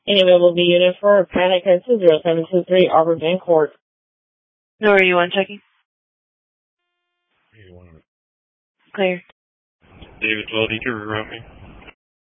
Anyway, will be unit for Panic at 20723 Auburn Van Court. No, are you on checking? 81. Clear. David 12, you can reroute me.